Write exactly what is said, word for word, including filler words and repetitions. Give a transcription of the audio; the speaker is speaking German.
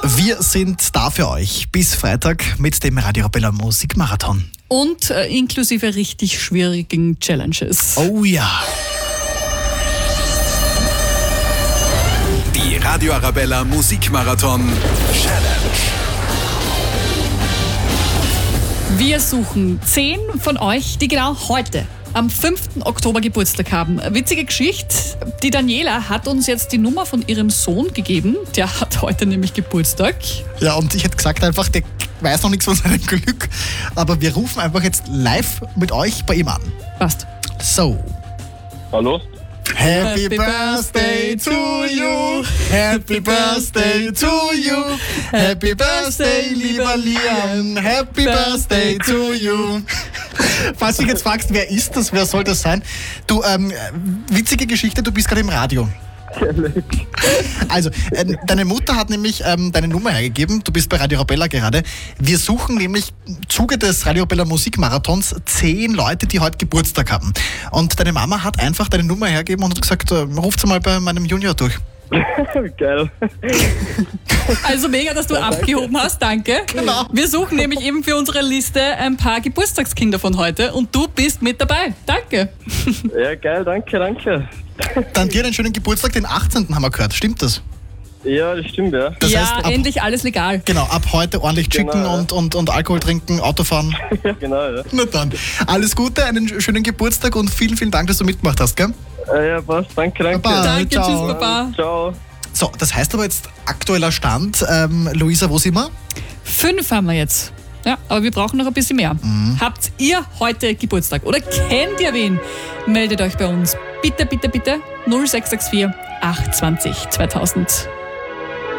Wir sind da für euch bis Freitag mit dem Radio Arabella Musikmarathon. Und äh, inklusive richtig schwierigen Challenges. Oh ja. Die Radio Arabella Musikmarathon Challenge. Wir suchen zehn von euch, die genau heute, am fünften Oktober Geburtstag haben. Witzige Geschichte, die Daniela hat uns jetzt die Nummer von ihrem Sohn gegeben. Der hat heute nämlich Geburtstag. Ja, und ich hätte gesagt einfach, der weiß noch nichts von seinem Glück. Aber wir rufen einfach jetzt live mit euch bei ihm an. Passt. So. Hallo? Happy, Happy Birthday to you, Happy Birthday to you, Happy Birthday, lieber Liam, Happy Birthday to you. Falls du dich jetzt fragst, wer ist das, wer soll das sein? Du, ähm, witzige Geschichte, du bist gerade im Radio. Also, äh, deine Mutter hat nämlich ähm, deine Nummer hergegeben, du bist bei Radio Arabella gerade. Wir suchen nämlich im Zuge des Radio Arabella Musikmarathons zehn Leute, die heute Geburtstag haben. Und deine Mama hat einfach deine Nummer hergegeben und hat gesagt, äh, ruft mal bei meinem Junior durch. Geil. Also mega, dass du abgehoben hast, danke. Genau. Wir suchen nämlich eben für unsere Liste ein paar Geburtstagskinder von heute und du bist mit dabei. Danke. Ja, geil, danke, danke. Dann dir einen schönen Geburtstag, den achtzehnten haben wir gehört, stimmt das? Ja, das stimmt, ja. Das ja, heißt, ab, endlich alles legal. genau, ab heute ordentlich chicken Genau, ja. und, und, und Alkohol trinken, Auto fahren. Genau, ja. Na dann, alles Gute, einen schönen Geburtstag und vielen, vielen Dank, dass du mitgemacht hast, gell? Äh, ja, passt, danke, danke. Baba. Danke, ciao. tschüss, Baba. Ciao. So, das heißt aber jetzt aktueller Stand. Ähm, Luisa, wo sind wir? Fünf haben wir jetzt. Ja, aber wir brauchen noch ein bisschen mehr. Mhm. Habt ihr heute Geburtstag oder kennt ihr wen? Meldet euch bei uns. Bitte, bitte, bitte null sechs sechs vier acht zwei null zweitausend.